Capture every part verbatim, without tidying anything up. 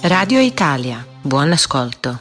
Radio Italia, buon ascolto.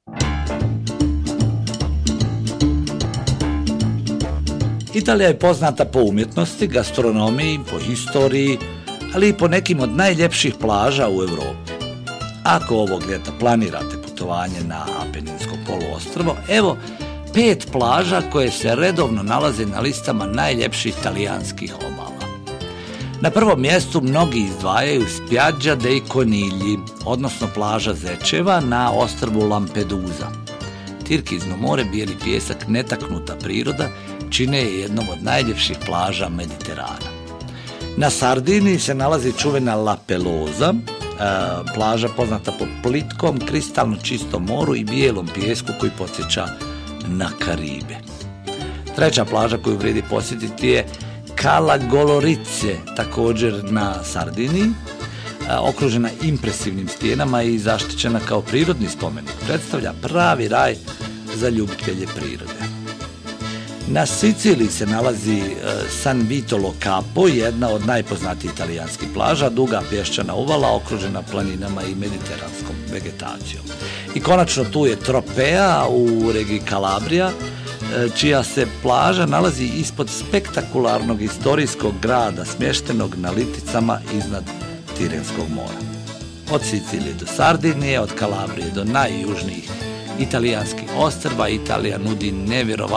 Italija je poznata po umjetnosti, gastronomiji, po historiji, ali i po nekim od najljepših plaža u Europi. Ako ovog ljeta planirate putovanje na Apeninsko poluostrvo, evo pet plaža koje se redovno nalaze na listama najljepših talijanskih obala. Na prvom mjestu mnogi izdvajaju Spiaggia dei Conigli, odnosno plaža Zečeva na ostrvu Lampedusa. Tirkizno more, bijeli pijesak, netaknuta priroda čine je jednom od najljepših plaža Mediterana. Na Sardiniji se nalazi čuvena La Pelosa, plaža poznata po plitkom, kristalno čistom moru i bijelom pijesku koji podsjeća na Karibe. Treća plaža koju vrijedi posjetiti je Cala Golorizze, također na Sardiniji, okružena impresivnim stijenama i zaštićena kao prirodni spomenik. Predstavlja pravi raj za ljubitelje prirode. Na Siciliji se nalazi San Vito Lo Capo, jedna od najpoznatijih talijanskih plaža, duga pješčana uvala okružena planinama i mediteranskom vegetacijom. I konačno tu je Tropea u regiji Kalabrija, čija se plaža nalazi ispod spektakularnog historijskog grada smještenog na liticama iznad Tirenskog mora. Od Sicilije do Sardinije, od Kalabrije do najjužnijih italijanskih ostrva, Italija nudi nevjerovatno